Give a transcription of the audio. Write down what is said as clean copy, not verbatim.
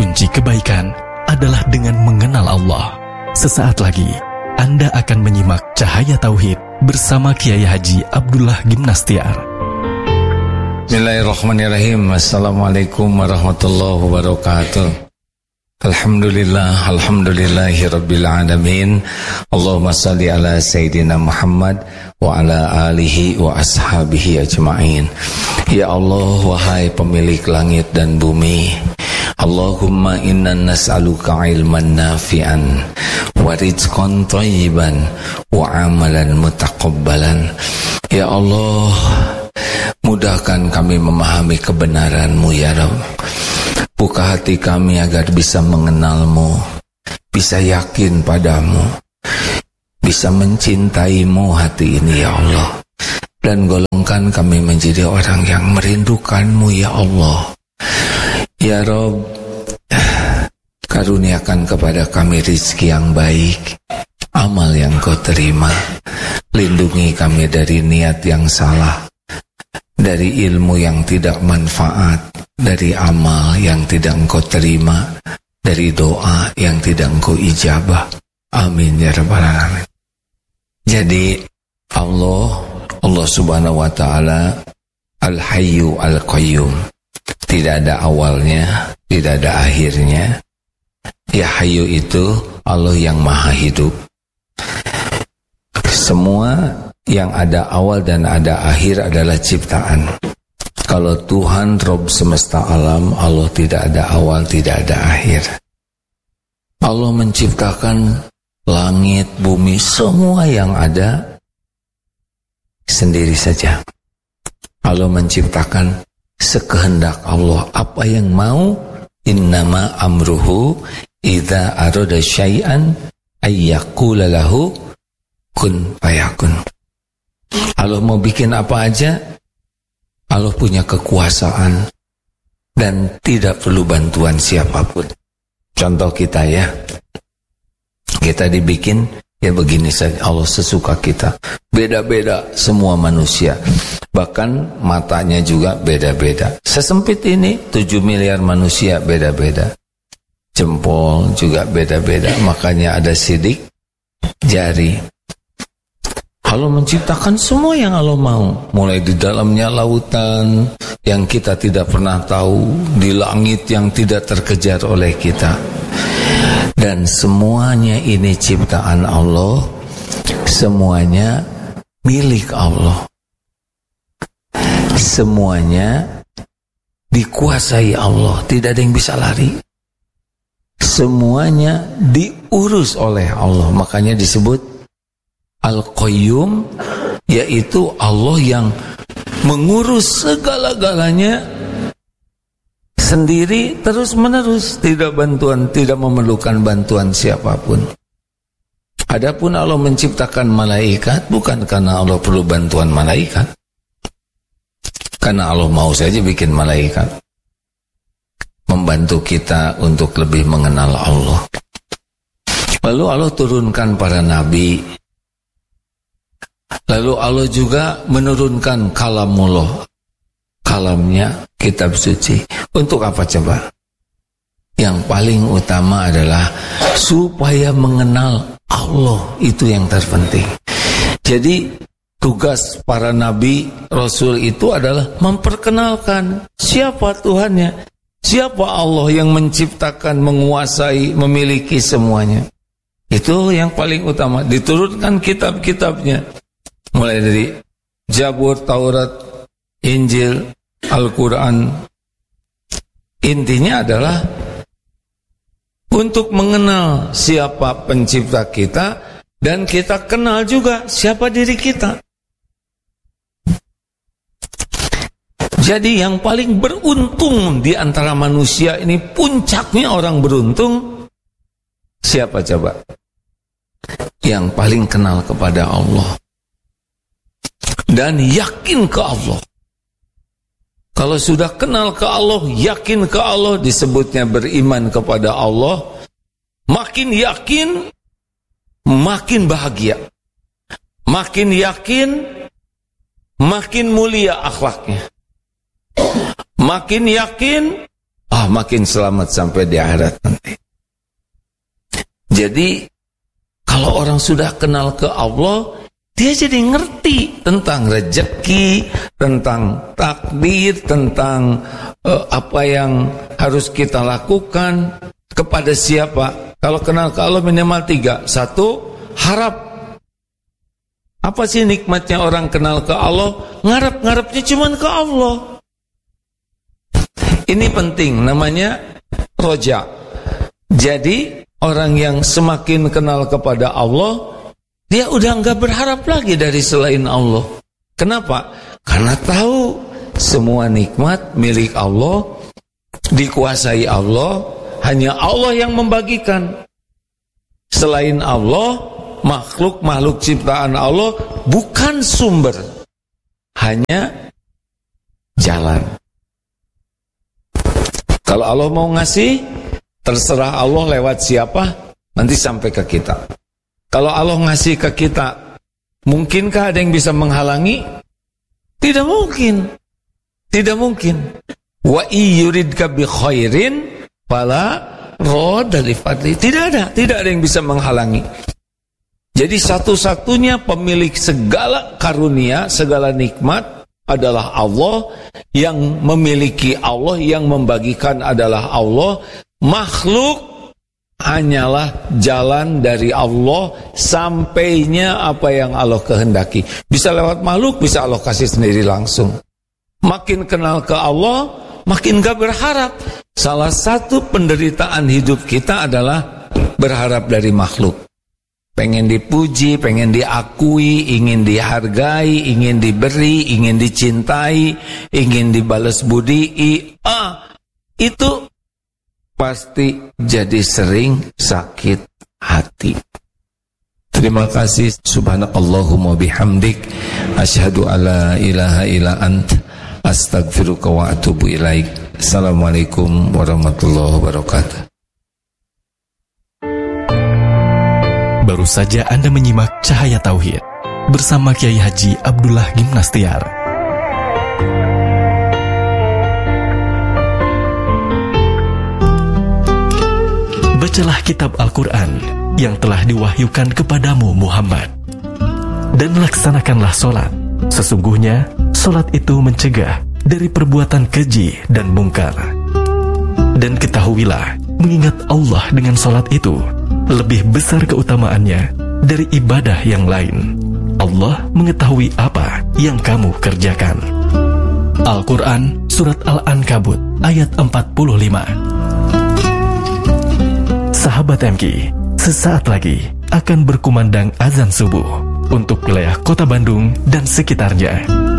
kunci kebaikan adalah dengan mengenal Allah. Sesaat lagi, Anda akan menyimak Cahaya Tauhid bersama Kiai Haji Abdullah Gimnastiar. Bismillahirrahmanirrahim. Assalamualaikum warahmatullahi wabarakatuh. Alhamdulillahi rabbil alamin. Allahumma salli ala Sayyidina Muhammad wa ala alihi wa ashabihi ajma'in. Ya Allah, wahai pemilik langit dan bumi, Allahumma inna nas'aluka ilman nafi'an wa rizqan thayyiban wa amalan mutaqabbalan. Ya Allah, mudahkan kami memahami kebenaran-Mu ya Rabb. Buka hati kami agar bisa mengenal-Mu, bisa yakin padamu, bisa mencintai-Mu hati ini ya Allah. Dan golongkan kami menjadi orang yang merindukan-Mu ya Allah. Ya Rabb, karuniakan kepada kami rizki yang baik, amal yang Kau terima. Lindungi kami dari niat yang salah, dari ilmu yang tidak manfaat, dari amal yang tidak Engkau terima, dari doa yang tidak Engkau ijabah. Amin ya rabbal alamin. Jadi Allah subhanahu wa ta'ala Al-Hayyu Al-Qayyum, tidak ada awalnya, tidak ada akhirnya. Ya Hayyu itu Allah yang maha hidup. Semua yang ada awal dan ada akhir adalah ciptaan. Kalau Tuhan Rabb semesta alam, Allah tidak ada awal, tidak ada akhir. Allah menciptakan langit, bumi, semua yang ada sendiri saja. Allah menciptakan sekehendak Allah. Apa yang mau, innama amruhu idza arada syai'an ayyaqula lahu kun fayakun. Allah mau bikin apa aja, Allah punya kekuasaan dan tidak perlu bantuan siapapun. Contoh kita ya, kita dibikin ya begini saja, Allah sesuka kita. Beda-beda semua manusia, bahkan matanya juga beda-beda. Sesempit ini 7 miliar manusia beda-beda. Jempol juga beda-beda, makanya ada sidik jari. Allah menciptakan semua yang Allah mau, mulai di dalamnya lautan yang kita tidak pernah tahu, di langit yang tidak terkejar oleh kita. Dan semuanya ini ciptaan Allah, semuanya milik Allah. Semuanya dikuasai Allah, tidak ada yang bisa lari. Semuanya diurus oleh Allah, makanya disebut Al-Qayyum, yaitu Allah yang mengurus segala-galanya sendiri terus-menerus, tidak memerlukan bantuan siapapun. Adapun Allah menciptakan malaikat bukan karena Allah perlu bantuan malaikat, karena Allah mau saja bikin malaikat membantu kita untuk lebih mengenal Allah. Lalu Allah turunkan para nabi. Lalu Allah juga menurunkan kalamullah, kalamnya, kitab suci. Untuk apa coba? Yang paling utama adalah supaya mengenal Allah, itu yang terpenting. Jadi tugas para nabi, rasul itu adalah memperkenalkan siapa Tuhannya, siapa Allah yang menciptakan, menguasai, memiliki semuanya. Itu yang paling utama. Diturunkan kitab-kitabnya, mulai dari Zabur, Taurat, Injil, Al-Quran. Intinya adalah untuk mengenal siapa pencipta kita, dan kita kenal juga siapa diri kita. Jadi yang paling beruntung di antara manusia ini, puncaknya orang beruntung, siapa coba? Yang paling kenal kepada Allah dan yakin ke Allah. Kalau sudah kenal ke Allah, yakin ke Allah, disebutnya beriman kepada Allah. Makin yakin, makin bahagia. Makin yakin, makin mulia akhlaknya. Makin yakin, wah makin selamat sampai di akhirat nanti. Jadi kalau orang sudah kenal ke Allah, dia jadi ngerti tentang rezeki, tentang takdir, tentang apa yang harus kita lakukan, kepada siapa. Kalau kenal ke Allah minimal 3. 1, harap. Apa sih nikmatnya orang kenal ke Allah? Ngarep-ngarepnya cuma ke Allah. Ini penting, namanya roja. Jadi orang yang semakin kenal kepada Allah, dia udah enggak berharap lagi dari selain Allah. Kenapa? Karena tahu semua nikmat milik Allah, dikuasai Allah, hanya Allah yang membagikan. Selain Allah, makhluk-makhluk ciptaan Allah bukan sumber, hanya jalan. Kalau Allah mau ngasih, terserah Allah lewat siapa, nanti sampai ke kita. Kalau Allah ngasih ke kita, mungkinkah ada yang bisa menghalangi? Tidak mungkin. Tidak mungkin. Wa iyuridka bi khairin fala radda li fadli. Tidak ada yang bisa menghalangi. Jadi satu-satunya pemilik segala karunia, segala nikmat adalah Allah. Yang memiliki Allah, yang membagikan adalah Allah. Makhluk hanyalah jalan dari Allah sampainya apa yang Allah kehendaki. Bisa lewat makhluk, bisa Allah kasih sendiri langsung. Makin kenal ke Allah, makin gak berharap. Salah satu penderitaan hidup kita adalah berharap dari makhluk. Pengen dipuji, pengen diakui, ingin dihargai, ingin diberi, ingin dicintai, ingin dibalas budii. Itu pasti jadi sering sakit hati. Terima kasih. Subhanakallahumma bihamdik, asyhadu alla ilaha illa ant, astaghfiruka wa atubu ilaik. Assalamualaikum warahmatullahi wabarakatuh. Baru saja Anda menyimak Cahaya Tauhid bersama Kiai Haji Abdullah Gimnastiar. Bacalah kitab Al-Quran yang telah diwahyukan kepadamu Muhammad, dan laksanakanlah solat. Sesungguhnya solat itu mencegah dari perbuatan keji dan mungkar. Dan ketahuilah, mengingat Allah dengan solat itu lebih besar keutamaannya dari ibadah yang lain. Allah mengetahui apa yang kamu kerjakan. Al-Quran Surat Al-Ankabut ayat 45. Sahabat MQ, sesaat lagi akan berkumandang azan subuh untuk wilayah Kota Bandung dan sekitarnya.